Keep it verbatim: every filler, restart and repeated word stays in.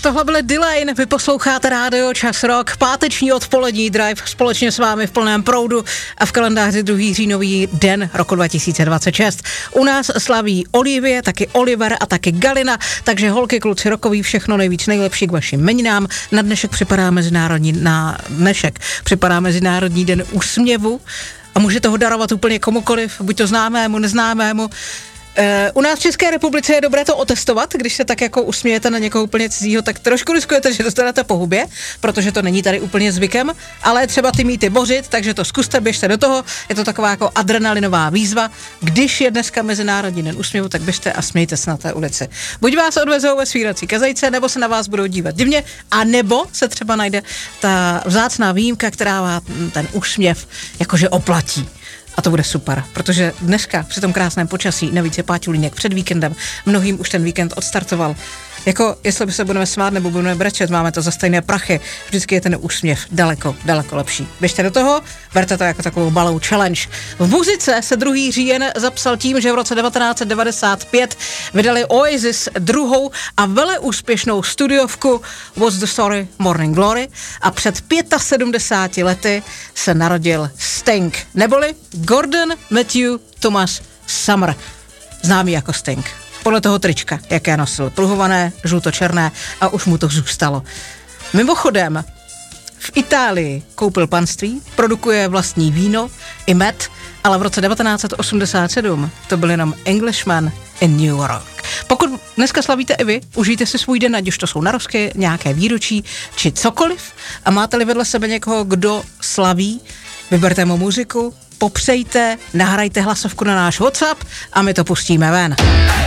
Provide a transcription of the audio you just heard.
tohle byly Delane, vy posloucháte rádio Čas Rock, páteční odpolední drive společně s vámi v plném proudu a v kalendáři druhý říjnový den roku dva tisíce dvacet šest. U nás slaví Olivie, taky Oliver a taky Galina, takže holky, kluci, rokoví, všechno nejvíc nejlepší k vašim jmeninám. Na dnešek připadá mezinárodní, na dnešek připadá Mezinárodní den úsměvu a můžete ho darovat úplně komukoliv, buď to známému, neznámému. Uh, u nás v České republice je dobré to otestovat, když se tak jako usmějete na někoho úplně cizího, tak trošku riskujete, že dostanete po hubě, protože to není tady úplně zvykem, ale třeba ty mýty bořit, takže to zkuste, běžte do toho, je to taková jako adrenalinová výzva. Když je dneska Mezinárodní den úsměvu, tak běžte a smějte se na té ulici. Buď vás odvezou ve svírací kazajce, nebo se na vás budou dívat divně, a nebo se třeba najde ta vzácná výjimka, která má ten úsměv jakože oplatí. A to bude super, protože dneska při tom krásném počasí, navíc je páťulínek před víkendem, mnohým už ten víkend odstartoval. Jako, jestli by se budeme smát nebo budeme brečet, máme to za stejné prachy, vždycky je ten úsměv daleko, daleko lepší. Běžte do toho, berte to jako takovou malou challenge. V muzice se druhý říjen zapsal tím, že v roce devatenáct set devadesát pět vydali Oasis druhou a veleúspěšnou studiovku What's the Story, Morning Glory, a před sedmdesáti pěti lety se narodil Sting, neboli Gordon Matthew Thomas Summer, známý jako Sting. Podle toho trička, jaké nosil, pruhované, žluto-černé, a už mu to zůstalo. Mimochodem, v Itálii koupil panství, produkuje vlastní víno i med, ale v roce devatenáct set osmdesát sedm to byl jenom Englishman in New York. Pokud dneska slavíte i vy, užijte si svůj den, ať už to jsou narozky, nějaké výročí, či cokoliv, a máte-li vedle sebe někoho, kdo slaví, vyberte mu muziku, popřejte, nahrajte hlasovku na náš WhatsApp a my to pustíme ven.